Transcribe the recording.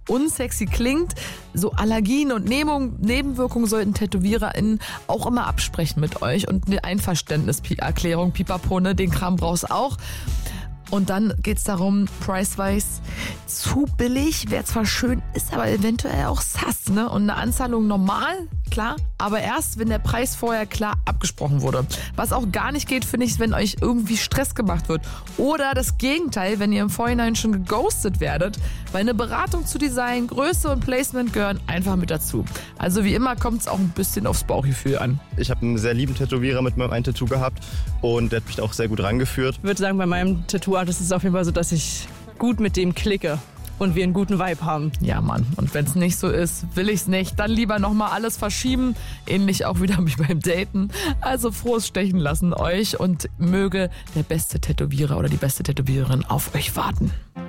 unsexy klingt. So Allergien und Nebenwirkungen sollten TätowiererInnen auch immer absprechen mit euch und eine Einverständniserklärung, pipapo, ne, den Kram brauchst auch. Und dann geht's darum, price-wise, zu billig, wäre zwar schön, ist aber eventuell auch sass, ne? Und eine Anzahlung normal, klar, aber erst, wenn der Preis vorher klar abgesprochen wurde. Was auch gar nicht geht, finde ich, wenn euch irgendwie Stress gemacht wird. Oder das Gegenteil, wenn ihr im Vorhinein schon geghostet werdet, weil eine Beratung zu Design, Größe und Placement gehören einfach mit dazu. Also wie immer kommt es auch ein bisschen aufs Bauchgefühl an. Ich habe einen sehr lieben Tätowierer mit meinem einen Tattoo gehabt und der hat mich da auch sehr gut rangeführt. Ich würde sagen, bei meinem Tattoo-Artist ist es auf jeden Fall so, dass ich gut mit dem klicke und wir einen guten Vibe haben. Ja, Mann. Und wenn es nicht so ist, will ich's nicht. Dann lieber nochmal alles verschieben. Ähnlich auch wieder wie beim Daten. Also frohes Stechen lassen euch und möge der beste Tätowierer oder die beste Tätowiererin auf euch warten.